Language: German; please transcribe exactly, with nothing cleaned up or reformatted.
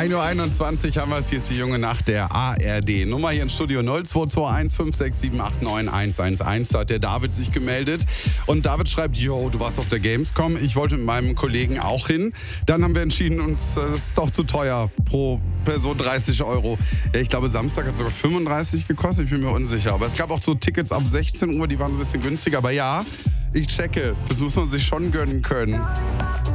ein Uhr einundzwanzig haben wir es. Hier ist die junge Nacht der A R D. Nummer hier im Studio null zwei zwei eins fünf sechs sieben acht neun eins eins eins. Da hat der David sich gemeldet. Und David schreibt, yo, du warst auf der Gamescom. Ich wollte mit meinem Kollegen auch hin. Dann haben wir entschieden, uns, das ist doch zu teuer. Pro Person dreißig Euro. Ja, ich glaube, Samstag hat sogar fünfunddreißig gekostet. Ich bin mir unsicher. Aber es gab auch so Tickets ab sechzehn Uhr, die waren so ein bisschen günstiger. Aber ja, ich checke. Das muss man sich schon gönnen können.